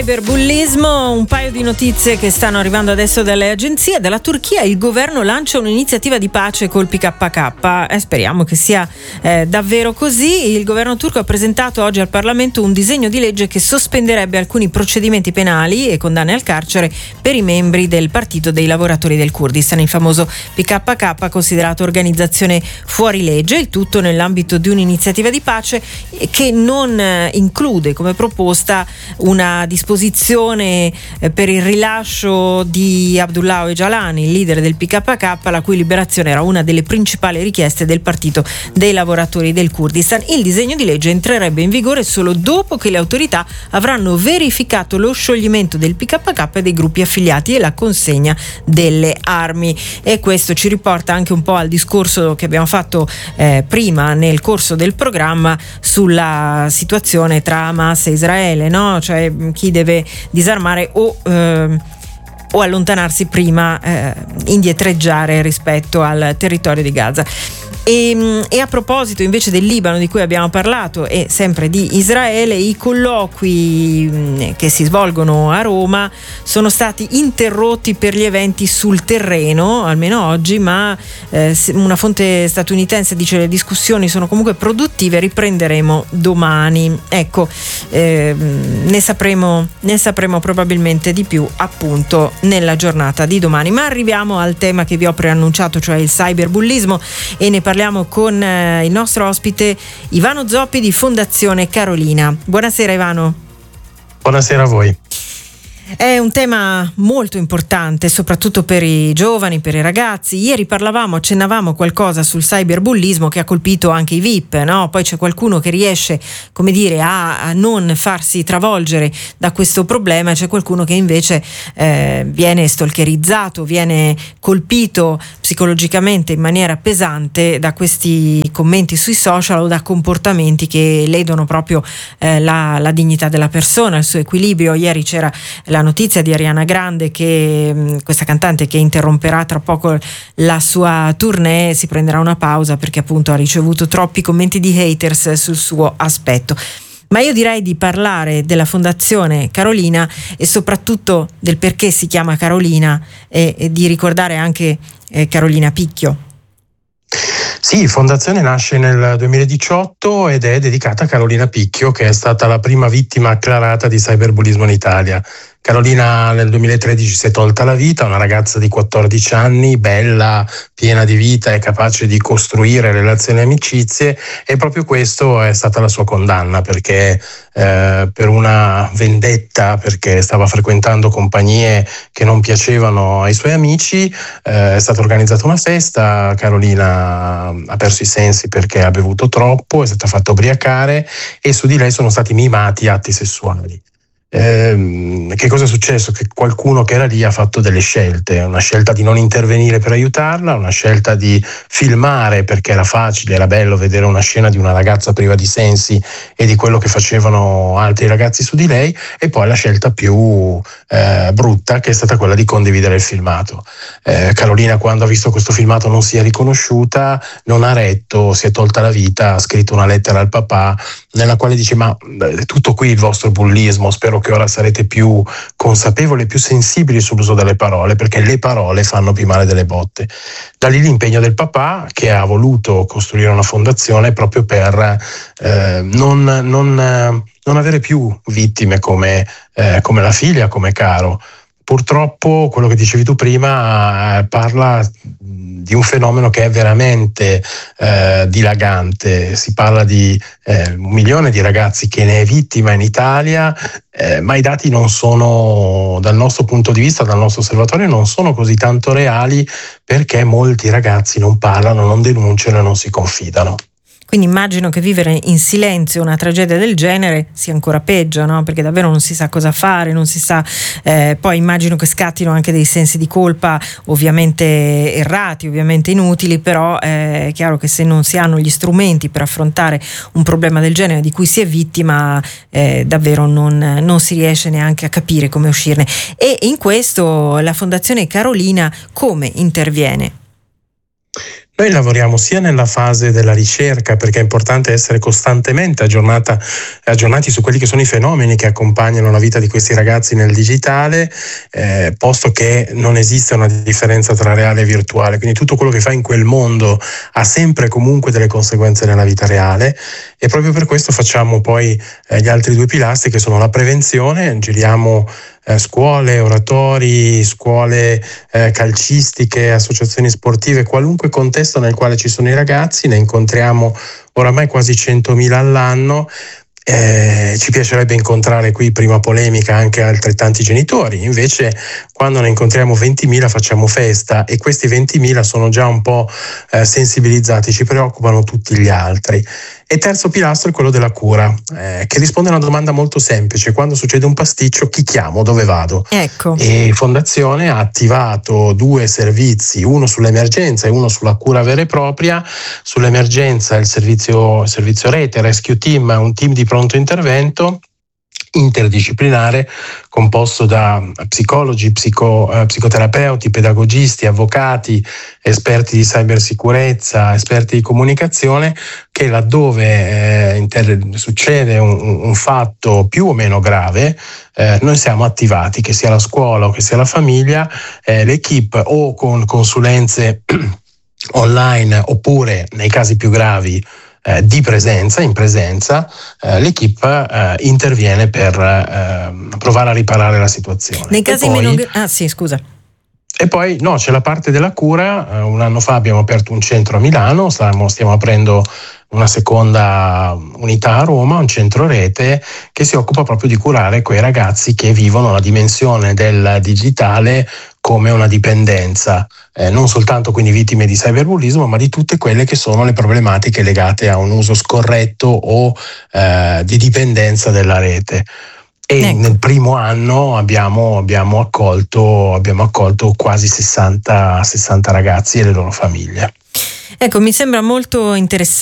Cyberbullismo, un paio di notizie che stanno arrivando adesso dalle agenzie. Dalla Turchia il governo lancia un'iniziativa di pace col PKK. Speriamo che sia davvero così. Il governo turco ha presentato oggi al Parlamento un disegno di legge che sospenderebbe alcuni procedimenti penali e condanne al carcere per i membri del Partito dei Lavoratori del Kurdistan, il famoso PKK, considerato organizzazione fuori legge, il tutto nell'ambito di un'iniziativa di pace che non include come proposta una disposizione per il rilascio di Abdullah Öcalan, il leader del PKK, la cui liberazione era una delle principali richieste del Partito dei Lavoratori del Kurdistan. Il disegno di legge entrerebbe in vigore solo dopo che le autorità avranno verificato lo scioglimento del PKK e dei gruppi affiliati e la consegna delle armi. E questo ci riporta anche un po' al discorso che abbiamo fatto prima nel corso del programma sulla situazione tra Hamas e Israele, no? Cioè chi deve disarmare o allontanarsi prima, indietreggiare rispetto al territorio di Gaza. E a proposito invece del Libano, di cui abbiamo parlato, e sempre di Israele, i colloqui che si svolgono a Roma sono stati interrotti per gli eventi sul terreno, almeno oggi, ma una fonte statunitense dice le discussioni sono comunque produttive, riprenderemo domani. Ecco, ne sapremo probabilmente di più appunto nella giornata di domani. Ma arriviamo al tema che vi ho preannunciato, cioè il cyberbullismo, e ne parliamo con il nostro ospite Ivano Zoppi di Fondazione Carolina. Buonasera Ivano. Buonasera a voi. È un tema molto importante, soprattutto per i giovani, per i ragazzi. Ieri accennavamo qualcosa sul cyberbullismo che ha colpito anche i VIP, no? Poi c'è qualcuno che riesce, come dire, a non farsi travolgere da questo problema, c'è qualcuno che invece viene stalkerizzato, viene colpito psicologicamente in maniera pesante da questi commenti sui social o da comportamenti che ledono proprio la dignità della persona, il suo equilibrio. Ieri c'era la notizia di Ariana Grande, che questa cantante che interromperà tra poco la sua tournée, si prenderà una pausa perché appunto ha ricevuto troppi commenti di haters sul suo aspetto. Ma io direi di parlare della Fondazione Carolina e soprattutto del perché si chiama Carolina e di ricordare anche Carolina Picchio. Sì, Fondazione nasce nel 2018 ed è dedicata a Carolina Picchio, che è stata la prima vittima acclarata di cyberbullismo in Italia. Carolina nel 2013 si è tolta la vita, una ragazza di 14 anni, bella, piena di vita e capace di costruire relazioni e amicizie, e proprio questo è stata la sua condanna, perché per una vendetta, perché stava frequentando compagnie che non piacevano ai suoi amici, è stata organizzata una festa, Carolina ha perso i sensi perché ha bevuto troppo, è stata fatta ubriacare e su di lei sono stati mimati atti sessuali. Che cosa è successo? Che qualcuno che era lì ha fatto delle scelte, una scelta di non intervenire per aiutarla, una scelta di filmare perché era facile, era bello vedere una scena di una ragazza priva di sensi e di quello che facevano altri ragazzi su di lei, e poi la scelta più brutta, che è stata quella di condividere il filmato. Carolina, quando ha visto questo filmato, non si è riconosciuta, non ha retto, si è tolta la vita, ha scritto una lettera al papà nella quale dice: ma è tutto qui il vostro bullismo, spero che ora sarete più consapevoli, più sensibili sull'uso delle parole, perché le parole fanno più male delle botte. Da lì l'impegno del papà, che ha voluto costruire una fondazione proprio per non avere più vittime come la figlia, come Caro. Purtroppo quello che dicevi tu prima parla di un fenomeno che è veramente dilagante. Si parla di 1 milione di ragazzi che ne è vittima in Italia, ma i dati non sono, dal nostro punto di vista, dal nostro osservatorio, non sono così tanto reali, perché molti ragazzi non parlano, non denunciano e non si confidano. Quindi immagino che vivere in silenzio una tragedia del genere sia ancora peggio, no? Perché davvero non si sa cosa fare, non si sa. Poi immagino che scattino anche dei sensi di colpa ovviamente errati, ovviamente inutili, però è chiaro che se non si hanno gli strumenti per affrontare un problema del genere di cui si è vittima, davvero non si riesce neanche a capire come uscirne. E in questo la Fondazione Carolina come interviene? Noi lavoriamo sia nella fase della ricerca, perché è importante essere costantemente aggiornati su quelli che sono i fenomeni che accompagnano la vita di questi ragazzi nel digitale, posto che non esiste una differenza tra reale e virtuale, quindi tutto quello che fa in quel mondo ha sempre comunque delle conseguenze nella vita reale, e proprio per questo facciamo poi gli altri due pilastri, che sono la prevenzione. Giriamo scuole, oratori, scuole calcistiche, associazioni sportive, qualunque contesto nel quale ci sono i ragazzi, ne incontriamo oramai quasi 100.000 all'anno. Ci piacerebbe incontrare qui, prima polemica, anche altrettanti genitori. Invece quando ne incontriamo 20.000 facciamo festa, e questi 20.000 sono già un po' sensibilizzati, ci preoccupano tutti gli altri. E terzo pilastro è quello della cura, che risponde a una domanda molto semplice: quando succede un pasticcio, chi chiamo, dove vado? Ecco. E Fondazione ha attivato 2 servizi, uno sull'emergenza e uno sulla cura vera e propria. Sull'emergenza il servizio rete Rescue Team, un team di pronto intervento interdisciplinare composto da psicologi, psicoterapeuti, pedagogisti, avvocati, esperti di cybersicurezza, esperti di comunicazione, che laddove succede un fatto più o meno grave, noi siamo attivati, che sia la scuola o che sia la famiglia, l'equipe, o con consulenze online, oppure nei casi più gravi in presenza, l'equipe interviene per provare a riparare la situazione. Nei casi meno scusa. E poi c'è la parte della cura. Un anno fa abbiamo aperto un centro a Milano, stiamo aprendo una seconda unità a Roma, un centro rete che si occupa proprio di curare quei ragazzi che vivono la dimensione del digitale come una dipendenza, non soltanto quindi vittime di cyberbullismo, ma di tutte quelle che sono le problematiche legate a un uso scorretto o di dipendenza della rete. E nel primo anno abbiamo accolto quasi 60 ragazzi e le loro famiglie. Ecco, mi sembra molto interessante